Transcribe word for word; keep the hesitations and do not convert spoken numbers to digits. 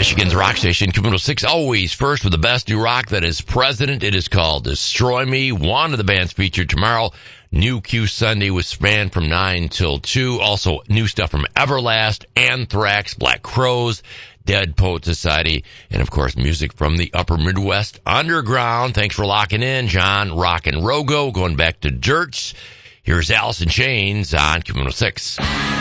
Michigan's rock station, Q one oh six, always first with the best new rock that is president. It is called Destroy Me. One of the bands featured tomorrow. New Q Sunday with Span from nine till two. Also, new stuff from Everlast, Anthrax, Black Crowes, Dead Poet Society, and of course, music from the Upper Midwest Underground. Thanks for locking in, John Rock and Rogo. Going back to Dirts, here's Alice in Chains on Q one oh six.